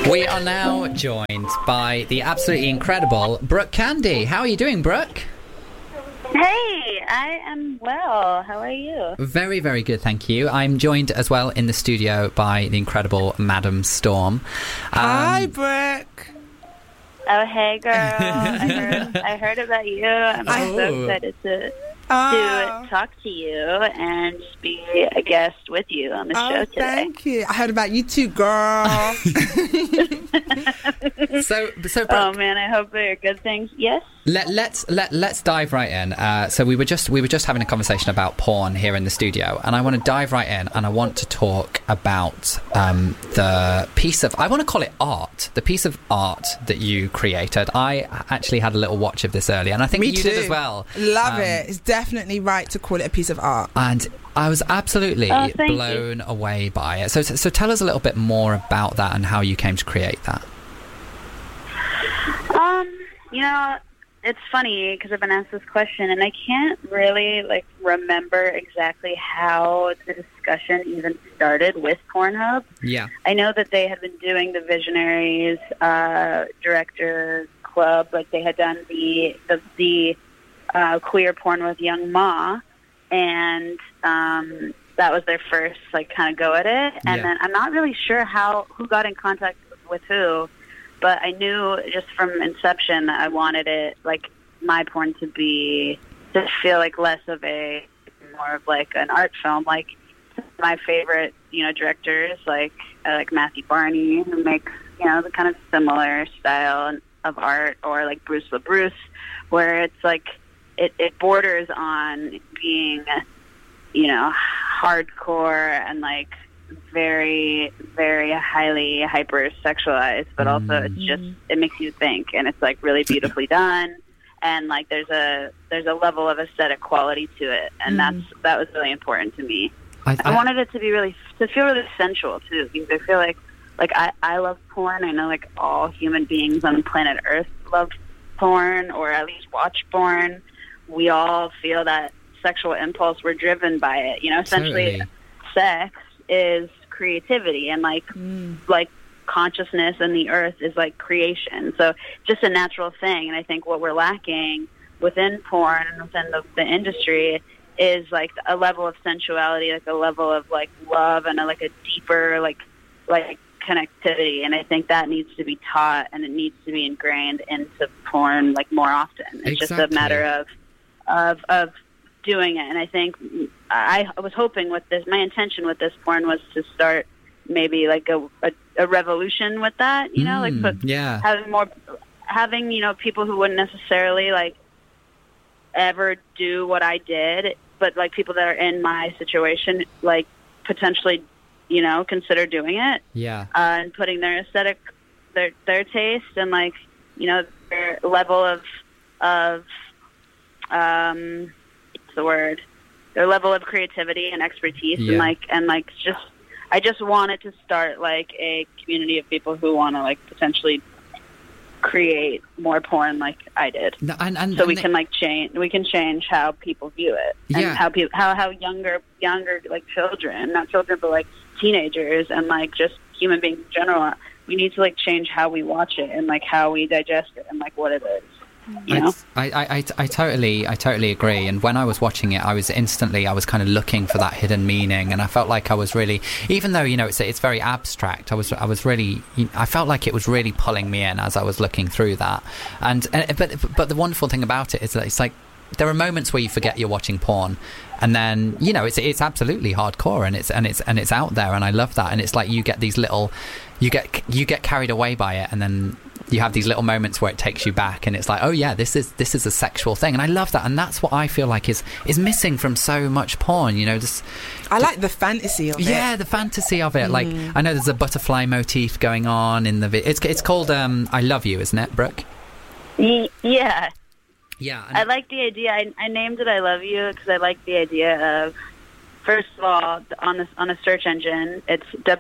We are now joined by the absolutely incredible Brooke Candy. How are you doing, Brooke? Hey, I am well. How are you? Very, very good, thank you. I'm joined as well in the studio by the incredible Madam Storm. Hi, Brooke. Oh, hey, girl. I heard about you. I'm so excited to talk to you and just be a guest with you on the show today. Thank you. I heard about you too, girl. So Brooke, oh man, I hope they're good things. Yes. Let's dive right in. So we were just having a conversation about porn here in the studio, and I want to dive right in, and I want to talk about the piece of, I want to call it art, the piece of art that you created. I actually had a little watch of this earlier, and I think Me you too. did as well. Love it. It's definitely right to call it a piece of art. And I was absolutely blown away by it. So tell us a little bit more about that and how you came to create that. You know, it's funny because I've been asked this question and I can't really remember exactly how the discussion even started with Pornhub. Yeah. I know that they had been doing the Visionaries Director Club, like they had done the queer porn with Young Ma, and that was their first kind of go at it. And then I'm not really sure who got in contact with who. But I knew just from inception that I wanted it, my porn to feel less of more of an art film. Like my favorite, directors, like Matthew Barney, who makes, the kind of similar style of art, or like Bruce LaBruce, where it's it borders on being, hardcore and very, very highly hyper-sexualized, but also it's just, it makes you think, and it's really beautifully done, and there's a level of aesthetic quality to it, and that was really important to me. I wanted it to feel really sensual too, because I feel like I love porn. I know all human beings on planet Earth love porn, or at least watch porn. We all feel that sexual impulse. We're driven by it, essentially. Totally. Sex is creativity, and consciousness and the earth is creation. So just a natural thing. And I think what we're lacking within porn and within the industry is a level of sensuality, a level of love, and a deeper connectivity. And I think that needs to be taught, and it needs to be ingrained into porn more often. It's just a matter of doing it. And I think I was hoping with this, my intention with this porn was to start maybe a revolution with that, having people who wouldn't necessarily ever do what I did, but people that are in my situation potentially consider doing it, and putting their aesthetic, their taste, and their level of the word, their level of creativity and expertise, and just I just wanted to start a community of people who want to potentially create more porn like I did, so we can change how people view it, and how younger children, not children but teenagers, and just human beings in general, we need to change how we watch it, and how we digest it, and what it is. I totally agree. And when I was watching it, I was kind of looking for that hidden meaning, and I felt like I was really, even though it's very abstract, I felt like it was really pulling me in as I was looking through that. But the wonderful thing about it is that it's there are moments where you forget you're watching porn, and then it's absolutely hardcore, and it's out there, and I love that. And it's you get these little, you get carried away by it, and then you have these little moments where it takes you back, and it's oh yeah, this is a sexual thing, and I love that. And that's what I feel like is missing from so much porn. I like the fantasy of it. Yeah, the fantasy of it. I know there's a butterfly motif going on in the it's called I Love You, isn't it, Brooke? Yeah. Yeah, I like the idea. I named it I Love You because I like the idea of, first of all, on a search engine, it's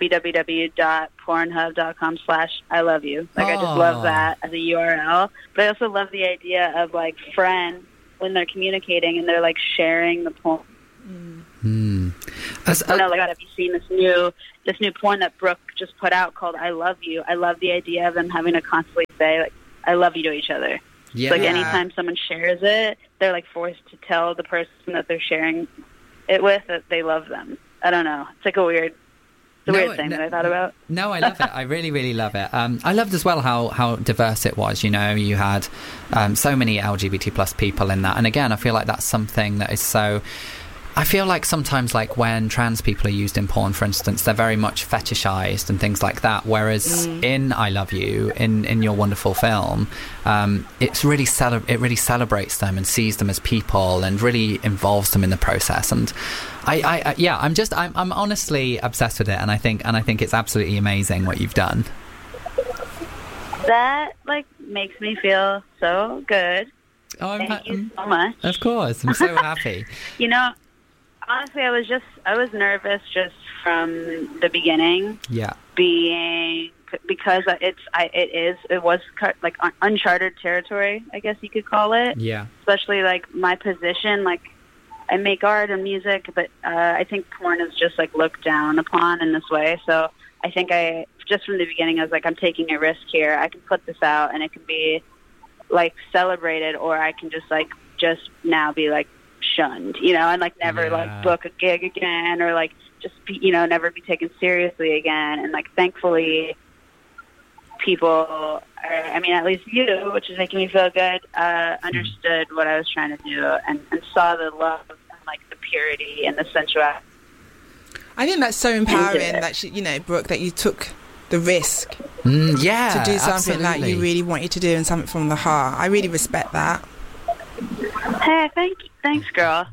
www.pornhub.com/I love you. I just love that as a URL. But I also love the idea of friends when they're communicating and they're sharing the porn. Mm. Have you seen this new this new porn that Brooke just put out called I Love You. I love the idea of them having to constantly say, like, I love you to each other. Yeah. Like, anytime someone shares it, they're, like, forced to tell the person that they're sharing it with that they love them. I don't know. It's like a weird thing that I thought about. No, I love it. I really, really love it. I loved as well how diverse it was. You know, you had so many LGBT plus people in that. And again, I feel like that's something that is so... I feel like sometimes, like, when trans people are used in porn, for instance, they're very much fetishized and things like that. Whereas in I Love You, in your wonderful film, it really celebrates them and sees them as people and really involves them in the process. And I'm honestly obsessed with it, and I think it's absolutely amazing what you've done. That, like, makes me feel so good. Oh, Thank you so much. Of course, I'm so happy. You know, honestly, I was nervous just from the beginning. Yeah. Because it was like uncharted territory, I guess you could call it. Yeah. Especially like my position, like I make art and music, but I think porn is just like looked down upon in this way. So I think just from the beginning, I was like, I'm taking a risk here. I can put this out and it can be like celebrated, or I can just now be like shunned, you know, and like never like book a gig again, or like just be, you know, never be taken seriously again. And like thankfully people at least you, which is making me feel good, understood what I was trying to do and saw the love and like the purity and the sensuality. I think that's so empowering that you know, Brooke, that you took the risk to do something that you really wanted to do and something from the heart. I really respect that. Hey, thanks, girl.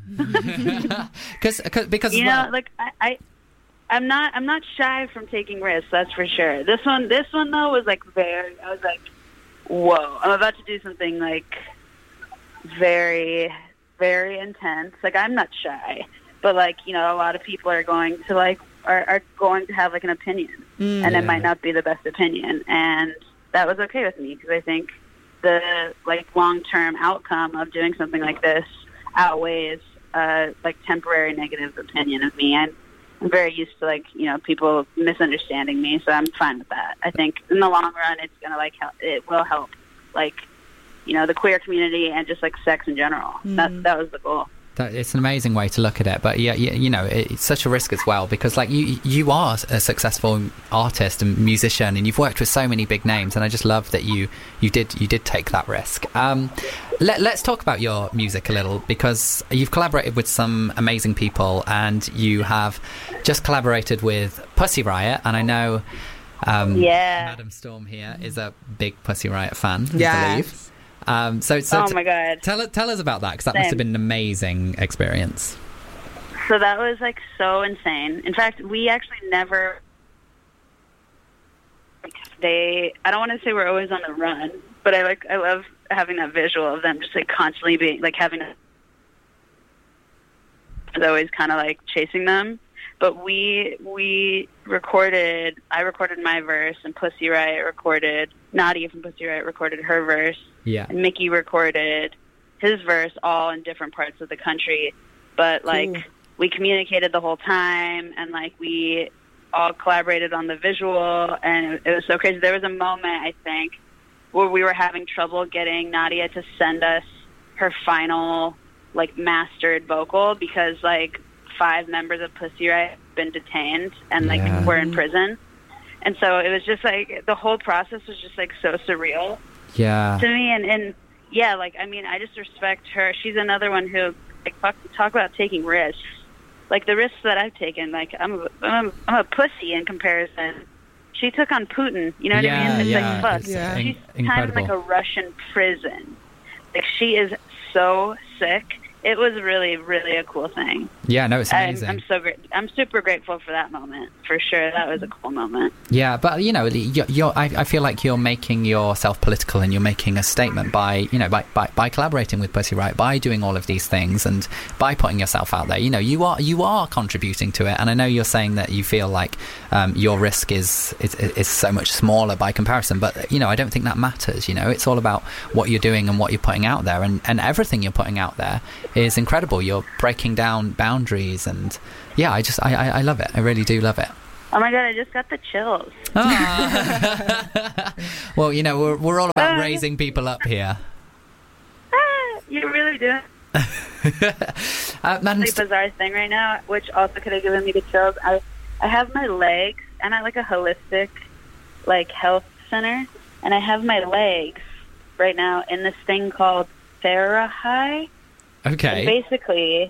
because you know, like I'm not shy from taking risks. That's for sure. This one though was like I was like, whoa! I'm about to do something like very, very intense. Like I'm not shy, but like, you know, a lot of people are going to like are going to have like an opinion, and it might not be the best opinion, and that was okay with me because I think the like long-term outcome of doing something like this outweighs like temporary negative opinion of me. I'm very used to like, you know, people misunderstanding me, so I'm fine with that. I think in the long run, it's gonna like it will help, like, you know, the queer community and just like sex in general. That was the goal. It's an amazing way to look at it, but yeah, you know, it's such a risk as well because like you are a successful artist and musician, and you've worked with so many big names, and I just love that you did take that risk. Let's talk about your music a little, because you've collaborated with some amazing people, and you have just collaborated with Pussy Riot, and I know Madam Storm here is a big Pussy Riot fan, I believe. So oh my God. Tell us about that, because that must have been an amazing experience. So that was like so insane. In fact, we actually never. I don't want to say we're always on the run, but I love having that visual of them just like constantly being like having. It's always kind of like chasing them. But I recorded my verse, and Pussy Riot recorded, Nadia from Pussy Riot recorded her verse. Yeah. And Mickey recorded his verse, all in different parts of the country. But like we communicated the whole time, and like we all collaborated on the visual, and it was so crazy. There was a moment, I think, where we were having trouble getting Nadia to send us her final like mastered vocal, because like 5 members of Pussy Riot have been detained and like were in prison. And so it was just like the whole process was just like so surreal to me. And yeah, like, I mean, I just respect her. She's another one who like talk about taking risks. Like the risks that I've taken, like I'm a pussy in comparison. She took on Putin, you know what I mean? It's like, fuck. She's kind of like a Russian prison. Like she is so sick. It was really, really a cool thing. Yeah, no, it's amazing. I'm so great. I'm super grateful for that moment, for sure. That was a cool moment. Yeah, but you know, I feel like you're making yourself political, and you're making a statement by collaborating with Pussy Riot, by doing all of these things, and by putting yourself out there. You know, you are contributing to it, and I know you're saying that you feel like your risk is so much smaller by comparison. But you know, I don't think that matters. You know, it's all about what you're doing and what you're putting out there, and everything you're putting out there is incredible. You're breaking down boundaries, and yeah, I love it. I really do love it. Oh my God, I just got the chills. Ah. Well, you know, we're all about raising people up here. You really do. Madam It's a bizarre thing right now, which also could have given me the chills. I have my legs, and I like a holistic, like, health center, and I have my legs right now in this thing called Therahigh. Okay. And basically,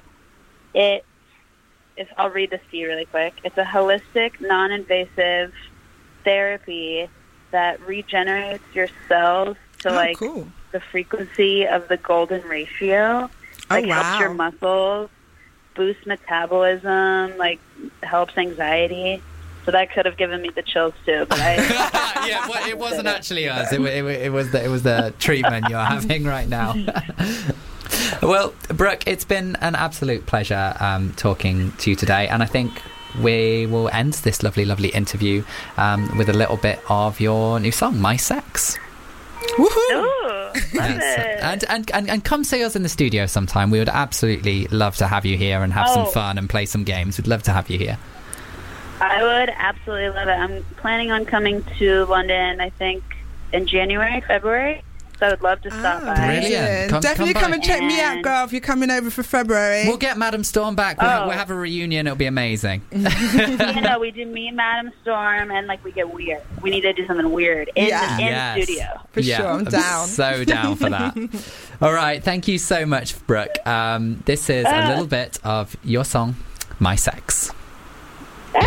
I'll read this to you really quick. It's a holistic, non-invasive therapy that regenerates your cells to cool. the frequency of the golden ratio. Like helps your muscles, boosts metabolism, like helps anxiety. So that could have given me the chills too. But yeah, well, it wasn't actually us. It was the treatment you're having right now. Well, Brooke, it's been an absolute pleasure talking to you today, and I think we will end this lovely, lovely interview with a little bit of your new song, My Sex. Woohoo! Ooh, love it. And come see us in the studio sometime. We would absolutely love to have you here and have some fun and play some games. We'd love to have you here. I would absolutely love it. I'm planning on coming to London, I think, in January, February. So I would love to stop by. Brilliant. Definitely come and check me out, And- girl, if you're coming over for February. We'll get Madam Storm back. We'll have a reunion. It'll be amazing. We do me and Madam Storm, and we get weird. We need to do something weird in the studio. For sure, I'm down. So down for that. All right, thank you so much, Brooke. This is a little bit of your song, My Sex.